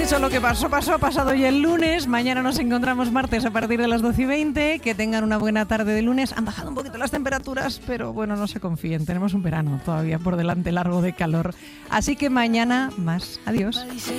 dicho, lo que pasó, ha pasado ya el lunes. Mañana nos encontramos martes a partir de las 12:20. Que tengan una buena tarde de lunes. Han bajado un poquito las temperaturas, pero bueno, no se confíen. Tenemos un verano todavía por delante largo de calor. Así que mañana más. Adiós.